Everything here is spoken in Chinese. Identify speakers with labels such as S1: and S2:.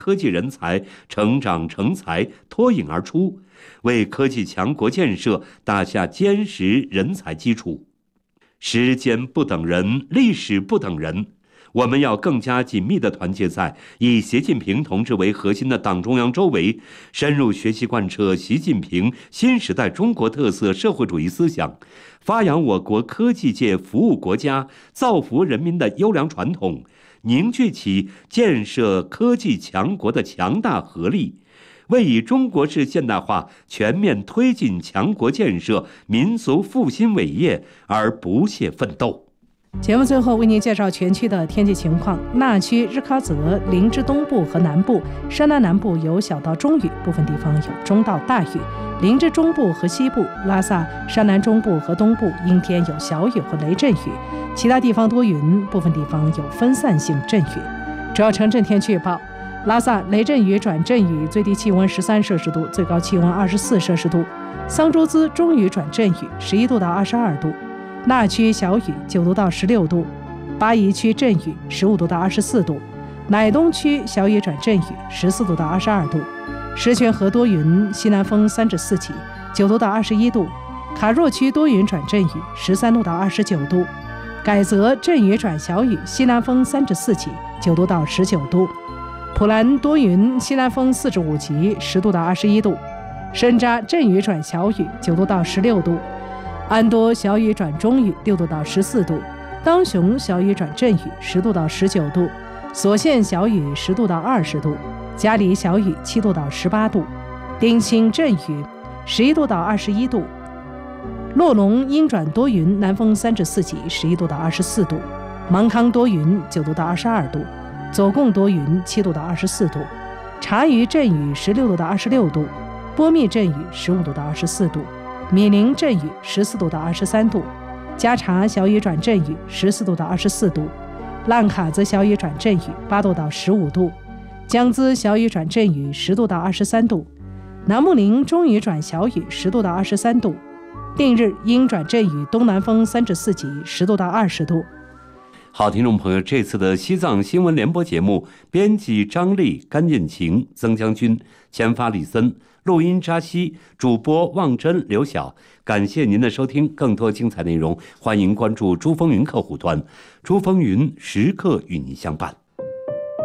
S1: 科技人才成长成才脱颖而出，为科技强国建设打下坚实人才基础。时间不等人，历史不等人，我们要更加紧密地团结在以习近平同志为核心的党中央周围，深入学习贯彻习近平新时代中国特色社会主义思想，发扬我国科技界服务国家、造福人民的优良传统，凝聚起建设科技强国的强大合力，为以中国式现代化全面推进强国建设、民族复兴伟业而不懈奋斗。
S2: 节目最后为您介绍全区的天气情况。那区日喀则、林芝东部和南部、山南南部有小到中雨，部分地方有中到大雨；林芝中部和西部、拉萨、山南中部和东部阴天有小雨或雷阵雨，其他地方多云，部分地方有分散性阵雨。主要城镇天气预报：拉萨雷阵雨转阵雨，最低气温13摄氏度，最高气温24摄氏度；桑珠孜中雨转阵雨，11度到22度；那区小雨9度到16度；巴宜区阵雨15度到24度；乃东区小雨转阵雨14度到22度；石泉河多云，西南风3至4起，9度到21度；卡若区多云转阵雨13度到29度；改则阵雨转小雨，西南风3至4起，9度到19度；普兰多云，西南风4至5级，10度到21度；深扎阵雨转小雨，9度到16度；安多小雨转中雨，6度到14度；当雄小雨转阵雨，10度到19度；所县小雨10度到20度；嘉里小雨7度到18度；丁青阵雨11度到21度；洛龙阴转多云，南风3至4级，11度到24度；芒康多云，9度到22度；左贡多云7度到24度；察隅阵雨16度到26度；波密阵雨15度到24度；米林阵雨14度到23度；加查小雨转阵雨14度到24度；浪卡则小雨转阵雨8度到15度；江孜小雨转阵雨10度到23度；南木林中雨转小雨10度到23度；定日阴转阵雨，东南风3至4级，10度到20度。
S1: 好，听众朋友，这次的西藏新闻联播节目，编辑张丽、甘建晴、曾将军，前发李森，录音扎西，主播望真、刘晓。感谢您的收听，更多精彩内容，欢迎关注珠峰云客户端，珠峰云时刻与您相伴。